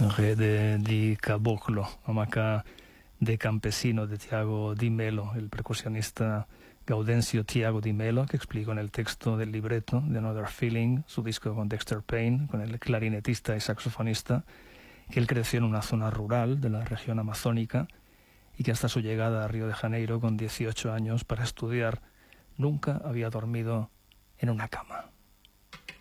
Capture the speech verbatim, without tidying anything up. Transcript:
Re de di Caboclo, hamaca de Campesino de Tiago Di Melo, el percusionista Gaudencio Tiago Di Melo, que explicó en el texto del libreto de Another Feeling, su disco con Dexter Payne, con el clarinetista y saxofonista, que él creció en una zona rural de la región amazónica y que hasta su llegada a Río de Janeiro con dieciocho años para estudiar nunca había dormido en una cama.